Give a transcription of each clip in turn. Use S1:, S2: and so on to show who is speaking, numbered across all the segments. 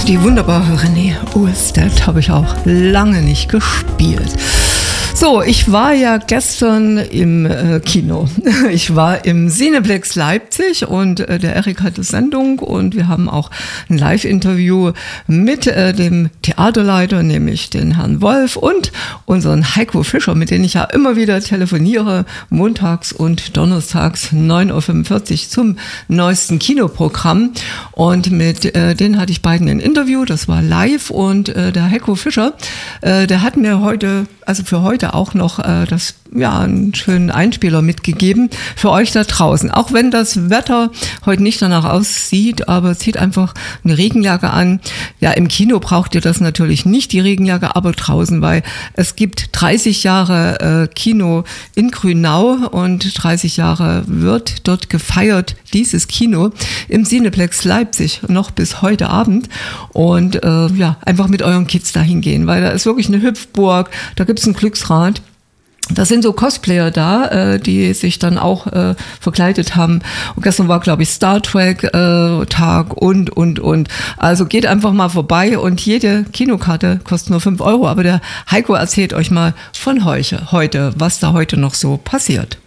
S1: Die wunderbare Renée Ohlstedt habe ich auch lange nicht gespielt. So, ich war ja gestern im Kino. Ich war im Cineplex Leipzig und der Erik hatte Sendung und wir haben auch ein Live-Interview mit dem Theaterleiter, nämlich den Herrn Wolf und unseren Heiko Fischer, mit dem ich ja immer wieder telefoniere, montags und donnerstags 9.45 Uhr zum neuesten Kinoprogramm. Und mit denen hatte ich beiden ein Interview, das war live und der Heiko Fischer, der hat mir heute, also für heute auch noch einen schönen Einspieler mitgegeben für euch da draußen. Auch wenn das Wetter heute nicht danach aussieht, aber zieht einfach eine Regenjacke an. Ja, im Kino braucht ihr das natürlich nicht, die Regenjacke, aber draußen, weil es gibt 30 Jahre Kino in Grünau und 30 Jahre wird dort gefeiert, dieses Kino im Cineplex Leipzig, noch bis heute Abend. Und einfach mit euren Kids dahin gehen, weil da ist wirklich eine Hüpfburg, da gibt es ein Glücksrad. Da sind so Cosplayer da, die sich dann auch verkleidet haben. Und gestern war, glaube ich, Star Trek Tag und. Also geht einfach mal vorbei und jede Kinokarte kostet nur 5 Euro. Aber der Heiko erzählt euch mal von heute, was da heute noch so passiert.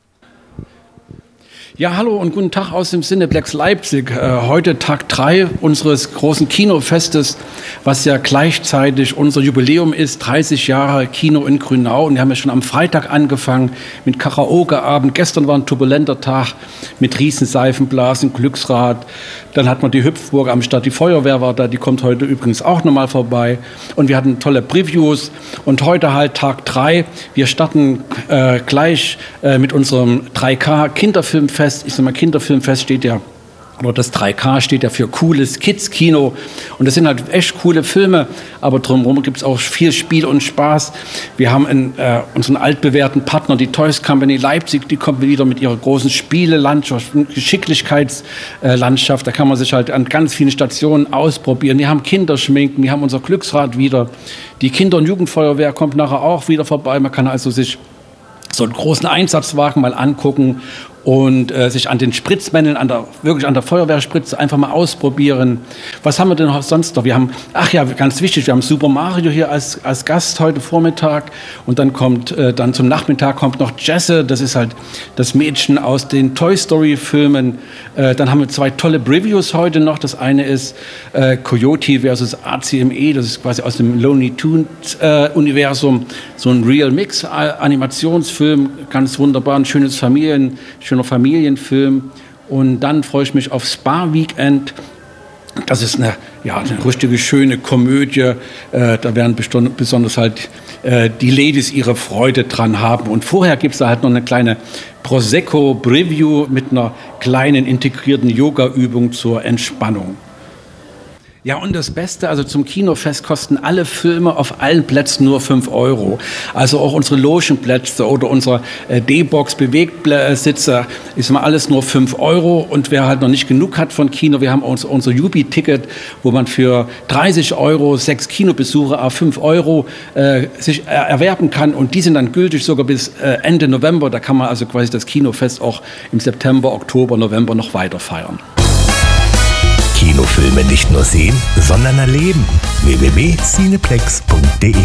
S2: Ja, hallo und guten Tag aus dem Cineplex Leipzig. Heute Tag 3 unseres großen Kinofestes, was ja gleichzeitig unser Jubiläum ist, 30 Jahre Kino in Grünau. Und wir haben ja schon am Freitag angefangen mit Karaoke-Abend. Gestern war ein turbulenter Tag mit Riesenseifenblasen, Glücksrad. Dann hat man die Hüpfburg am Start, die Feuerwehr war da, die kommt heute übrigens auch nochmal vorbei. Und wir hatten tolle Previews und heute halt Tag 3. Wir starten gleich mit unserem 3K Kinderfilmfest. Ich sag mal, Kinderfilmfest steht ja, oder das 3K steht ja für cooles Kids-Kino. Und das sind halt echt coole Filme, aber drumherum gibt es auch viel Spiel und Spaß. Wir haben unseren altbewährten Partner, die Toys Company Leipzig, die kommt wieder mit ihrer großen Spielelandschaft, Geschicklichkeitslandschaft. Da kann man sich halt an ganz vielen Stationen ausprobieren. Wir haben Kinderschminken, wir haben unser Glücksrad wieder. Die Kinder- und Jugendfeuerwehr kommt nachher auch wieder vorbei. Man kann also sich so einen großen Einsatzwagen mal angucken und sich an den Spritzmännern, wirklich an der Feuerwehrspritze einfach mal ausprobieren. Was haben wir denn sonst noch? Wir haben, ganz wichtig, wir haben Super Mario hier als Gast heute Vormittag und dann kommt, dann zum Nachmittag kommt noch Jesse, das ist halt das Mädchen aus den Toy Story Filmen. Dann haben wir 2 tolle Previews heute noch. Das eine ist Coyote versus ACME, das ist quasi aus dem Looney Tunes Universum, so ein Real Mix Animationsfilm, ganz wunderbar, ein schöner Familienfilm. Und dann freue ich mich auf Spa Weekend. Das ist eine richtige schöne Komödie. Da werden besonders halt die Ladies ihre Freude dran haben. Und vorher gibt es da halt noch eine kleine Prosecco-Preview mit einer kleinen integrierten Yoga-Übung zur Entspannung. Ja, und das Beste, also zum Kinofest kosten alle Filme auf allen Plätzen nur 5 Euro. Also auch unsere Logenplätze oder unsere D-Box Bewegtsitze ist mal alles nur 5 Euro. Und wer halt noch nicht genug hat von Kino, wir haben unser Jubi-Ticket, wo man für 30 Euro 6 Kinobesuche auf 5 Euro sich erwerben kann. Und die sind dann gültig sogar bis Ende November. Da kann man also quasi das Kinofest auch im September, Oktober, November noch weiter feiern.
S3: Kinofilme nicht nur sehen, sondern erleben. www.cineplex.de.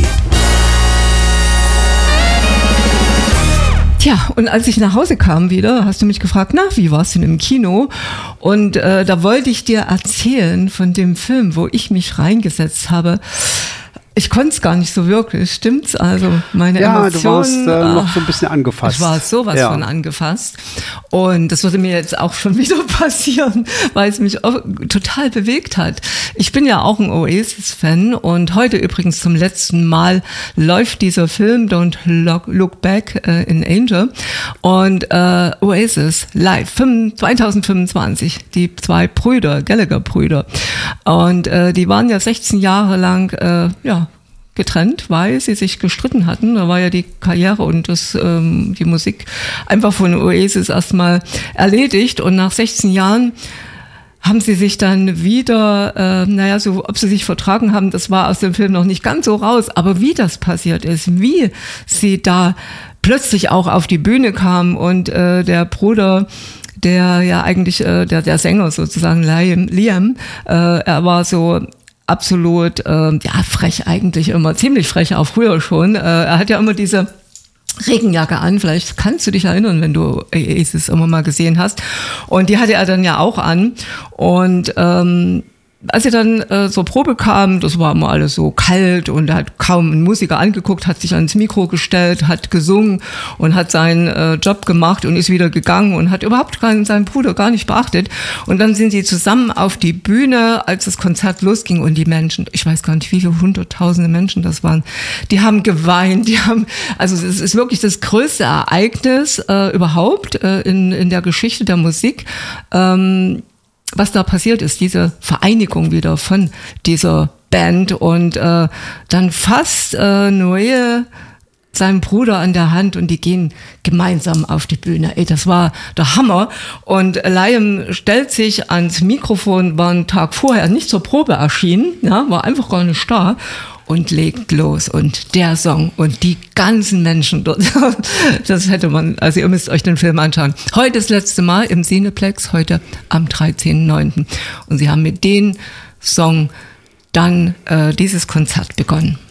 S1: Tja, und als ich nach Hause kam wieder, hast du mich gefragt, wie war's denn im Kino? Und da wollte ich dir erzählen von dem Film, wo ich mich reingesetzt habe. Ich konnte es gar nicht so wirklich, stimmt's? Also meine Emotionen...
S4: Du warst noch so ein bisschen angefasst.
S1: Ich war sowas von angefasst. Und das würde mir jetzt auch schon wieder passieren, weil es mich auch total bewegt hat. Ich bin ja auch ein Oasis-Fan und heute übrigens zum letzten Mal läuft dieser Film Don't Look Back in Anger. Und Oasis live 2025, die 2 Brüder, Gallagher-Brüder. Und die waren ja 16 Jahre lang getrennt, weil sie sich gestritten hatten. Da war ja die Karriere und die Musik einfach von Oasis erstmal erledigt. Und nach 16 Jahren haben sie sich dann wieder, ob sie sich vertragen haben, das war aus dem Film noch nicht ganz so raus. Aber wie das passiert ist, wie sie da plötzlich auch auf die Bühne kamen und der Bruder, der ja eigentlich der Sänger sozusagen, Liam, er war so absolut, frech eigentlich immer, ziemlich frech, auch früher schon. Er hat ja immer diese Regenjacke an, vielleicht kannst du dich erinnern, wenn du Oasis immer mal gesehen hast. Und die hatte er dann ja auch an. Und als er dann zur Probe kam, das war immer alles so kalt und er hat kaum einen Musiker angeguckt, hat sich ans Mikro gestellt, hat gesungen und hat seinen Job gemacht und ist wieder gegangen und hat überhaupt seinen Bruder gar nicht beachtet. Und dann sind sie zusammen auf die Bühne, als das Konzert losging und die Menschen, ich weiß gar nicht, wie viele hunderttausende Menschen das waren, die haben geweint, also es ist wirklich das größte Ereignis überhaupt in der Geschichte der Musik. Was da passiert ist, diese Vereinigung wieder von dieser Band und dann fasst Noel seinen Bruder an der Hand und die gehen gemeinsam auf die Bühne. Das war der Hammer. Und Liam stellt sich ans Mikrofon, war einen Tag vorher nicht zur Probe erschienen, ja, war einfach gar nicht da und legt los. Und der Song und die ganzen Menschen dort, das hätte man, also ihr müsst euch den Film anschauen. Heute das letzte Mal im Cineplex, heute am 13.09. Und sie haben mit dem Song dann dieses Konzert begonnen.